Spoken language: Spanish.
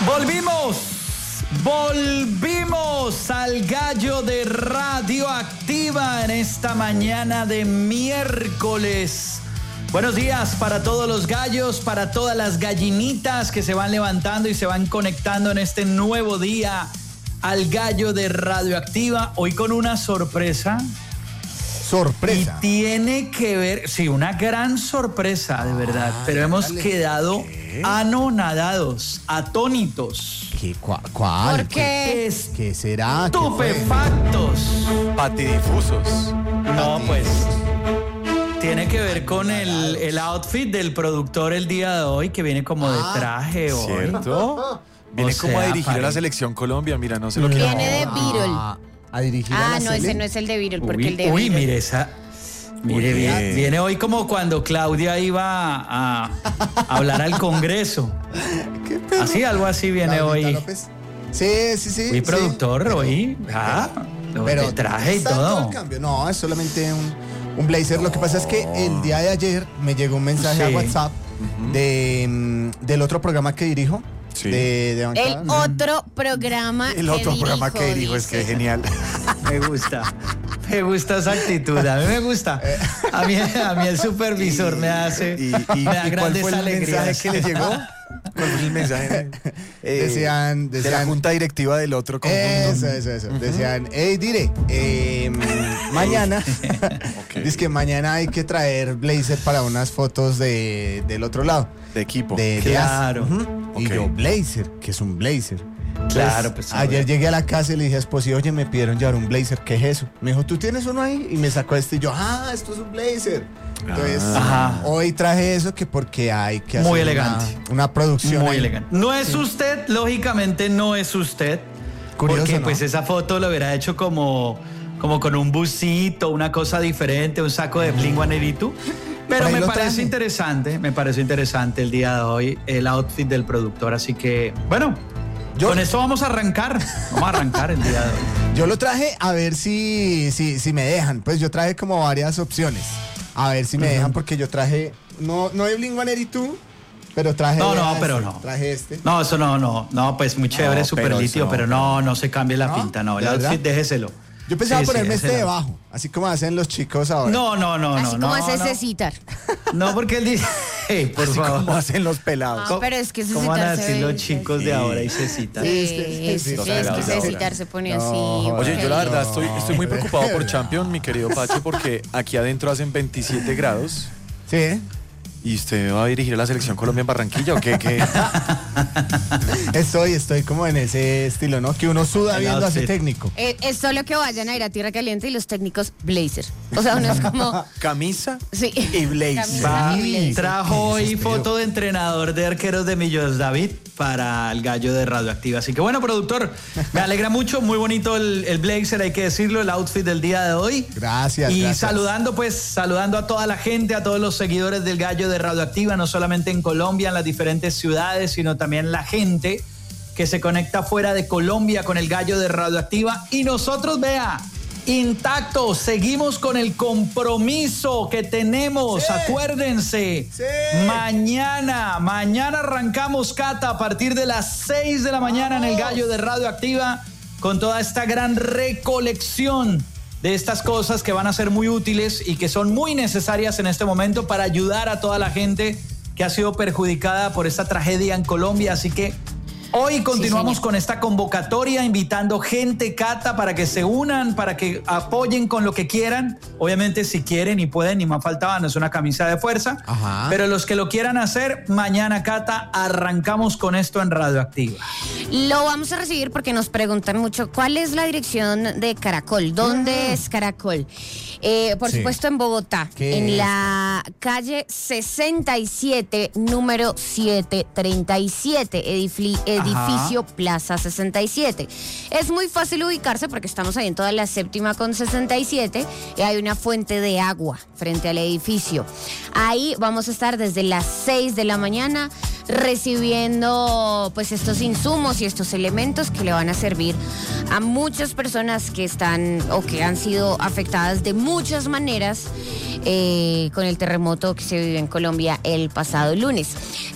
Volvimos al Gallo de Radioactiva en esta mañana de miércoles. Buenos días para todos los gallos, para todas las gallinitas que se van levantando y se van conectando en este nuevo día al Gallo de Radioactiva. Hoy con una sorpresa. Sorpresa. Y tiene que ver, sí, una gran sorpresa, de verdad. Pero hemos quedado anonadados, atónitos. ¿Cuál? ¿Por qué? ¿Qué será? Estupefactos. Patidifusos. No, pues tiene que ver con el outfit del productor el día de hoy, que viene como de traje hoy. ¿Cierto? Viene O como sea, a dirigir a la selección Colombia, mira, no sé lo que... Viene de Beatle. A dirigir a la No, ese no es el de Beatle, porque el de Uy, Beatle. mire esa. Mire, Uy. viene hoy como cuando Claudia iba a hablar al Congreso. ¿Qué pedo? Así, algo así viene Claudita hoy. López. Sí. Fui productor hoy. Pero de traje y está todo todo. el cambio. No, es solamente un blazer. Lo que pasa es que el día de ayer me llegó un mensaje a Sí. WhatsApp del otro programa que dirijo. Sí. De El bancada. otro programa El otro programa que dirijo es que dice. genial. Me gusta esa actitud, a mí me gusta. A mí el supervisor me da ¿Y cuál grandes fue el alegrías. mensaje que le llegó? ¿Cuál fue el mensaje? Decían- de la junta directiva del otro conjunto. Eso. Decían, hey, dire, mañana, dice que mañana hay que traer blazer para unas fotos del otro lado. De equipo. Claro. Y Ok. yo, blazer, ¿qué es un blazer? Claro, pues, ayer llegué a la casa y le dije a esposo, oye, me pidieron llevar un blazer, ¿qué es eso? Me dijo, ¿tú tienes uno ahí? Y me sacó este y yo, esto es un blazer. Entonces, Ajá. hoy traje eso que porque hay que hacer Muy elegante. una producción. Muy ahí. elegante. No es usted, lógicamente no es usted. Curioso, porque ¿no? pues esa foto lo hubiera hecho como con un busito, una cosa diferente, un saco de Blink-182. Pero Por ahí me lo parece traje. me pareció interesante el día de hoy el outfit del productor. Así que, bueno, con esto vamos a arrancar. Vamos a arrancar el día de hoy. Yo lo traje a ver si me dejan. Pues yo traje como varias opciones. A ver si me dejan porque yo traje, no de Blink-182, pero traje pero no. Traje este. No, eso no, pues muy chévere, No, súper pero litio, eso pero no se cambie la ¿No? pinta, no. El ¿De verdad? outfit déjeselo. Yo pensaba Sí, ponerme sí, este déjeselo. debajo, así como hacen los chicos ahora. No. Así como hace no. Cecitar. No, porque él dice, hey, por Así favor. como hacen los pelados. Pero es que ¿Cómo van a Cecitar se decir ve- los chicos de ahora y Cecita? Es los que pelados de Cecitar ahora. se pone No, así. Oye, yo la porque- verdad estoy muy preocupado por Champion, mi querido Pacho, porque aquí adentro hacen 27 grados. Sí, ¿Y usted va a dirigir a la selección Colombia en Barranquilla o qué? estoy como en ese estilo, ¿no? Que uno suda El viendo a ese outfit. técnico. Es solo que vayan a ir a Tierra Caliente y los técnicos blazer. O sea, uno es como... Camisa Sí. y blazer. Camisa y blazer. Trajo hoy foto de entrenador de arqueros de Millos David para el Gallo de Radioactiva. Así que bueno, productor, me alegra mucho, muy bonito el blazer, hay que decirlo, el outfit del día de hoy. Gracias. Y gracias. saludando a toda la gente, a todos los seguidores del Gallo de Radioactiva, no solamente en Colombia, en las diferentes ciudades, sino también la gente que se conecta fuera de Colombia con el Gallo de Radioactiva. Y nosotros, vea, intactos, seguimos con el compromiso que tenemos. Sí. Acuérdense, Sí. mañana arrancamos, Cata, a partir de las 6 de la mañana en el Gallo de Radioactiva con toda esta gran recolección de estas cosas que van a ser muy útiles y que son muy necesarias en este momento para ayudar a toda la gente que ha sido perjudicada por esta tragedia en Colombia. Así que hoy continuamos con esta convocatoria, invitando gente, Cata, para que se unan, para que apoyen con lo que quieran. Obviamente, si quieren y pueden, ni más faltaba, no es una camisa de fuerza. Ajá. Pero los que lo quieran hacer, mañana, Cata, arrancamos con esto en Radioactiva. Lo vamos a recibir porque nos preguntan mucho cuál es la dirección de Caracol, dónde es Caracol. Por Sí. supuesto en Bogotá, ¿Qué en es? la calle 67, número 737, edificio Plaza 67. Es muy fácil ubicarse porque estamos ahí en toda la séptima con 67 y hay una fuente de agua frente al edificio. Ahí vamos a estar desde las 6 de la mañana recibiendo pues estos insumos y estos elementos que le van a servir a muchas personas que están o que han sido afectadas de muchas maneras con el terremoto que se vivió en Colombia el pasado lunes.